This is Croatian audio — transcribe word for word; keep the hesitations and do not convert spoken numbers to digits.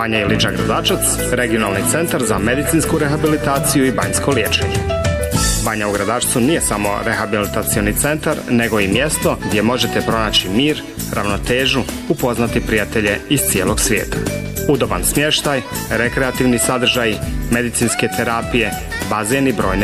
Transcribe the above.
Banja Iliča Gradačac, regionalni centar za medicinsku rehabilitaciju i banjsko liječenje. Banja u Gradačcu nije samo rehabilitacioni centar, nego i mjesto gdje možete pronaći mir, ravnotežu, upoznati prijatelje iz cijelog svijeta. Udoban smještaj, rekreativni sadržaj, medicinske terapije, bazen i brojne